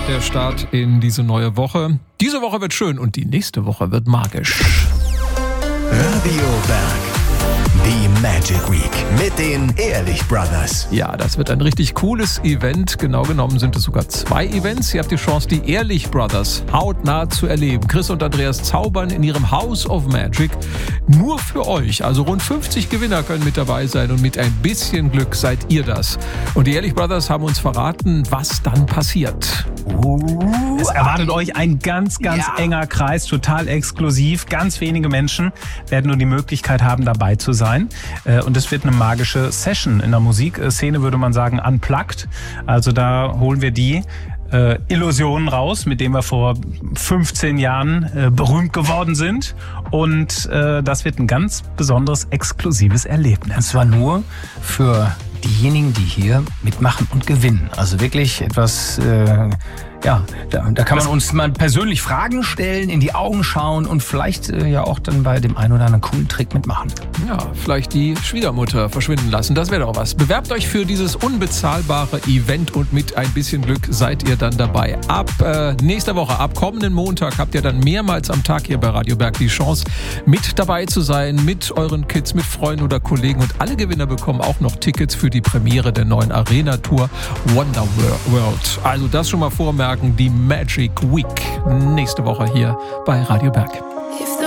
der Start in diese neue Woche. Diese Woche wird schön und die nächste Woche wird magisch. Radio Berg. Die Magic Week mit den Ehrlich Brothers. Ja, das wird ein richtig cooles Event. Genau genommen sind es sogar 2 Events. Ihr habt die Chance, die Ehrlich Brothers hautnah zu erleben. Chris und Andreas zaubern in ihrem House of Magic nur für euch. Also rund 50 Gewinner können mit dabei sein und mit ein bisschen Glück seid ihr das. Und die Ehrlich Brothers haben uns verraten, was dann passiert. Es erwartet euch ein ganz enger Kreis, total exklusiv. Ganz wenige Menschen werden nur die Möglichkeit haben, dabei zu sein. Und es wird eine magische Session. In der Musikszene würde man sagen unplugged. Also da holen wir die Illusionen raus, mit denen wir vor 15 Jahren berühmt geworden sind. Und das wird ein ganz besonderes, exklusives Erlebnis. Und zwar nur für diejenigen, die hier mitmachen und gewinnen. Also wirklich etwas, da kann man uns mal persönlich Fragen stellen, in die Augen schauen und vielleicht ja auch dann bei dem einen oder anderen coolen Trick mitmachen. Ja, vielleicht die Schwiegermutter verschwinden lassen. Das wäre doch was. Bewerbt euch für dieses unbezahlbare Event und mit ein bisschen Glück seid ihr dann dabei. Ab nächster Woche, ab kommenden Montag habt ihr dann mehrmals am Tag hier bei Radio Berg die Chance, mit dabei zu sein, mit euren Kids, mit Freunden oder Kollegen. Und alle Gewinner bekommen auch noch Tickets für die Premiere der neuen Arena-Tour Wonder World. Also das schon mal vormerken, die Magic Week nächste Woche hier bei Radio Berg.